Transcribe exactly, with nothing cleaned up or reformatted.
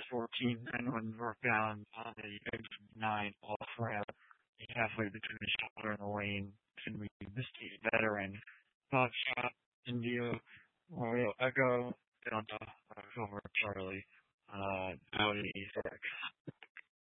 fourteen, and when northbound on the exit nine off ramp, halfway between the shoulder and the lane, can be Misty Veteran, Foxtrot, India, Royal Echo, Delta, uh, Silver Charlie, uh, Audi six.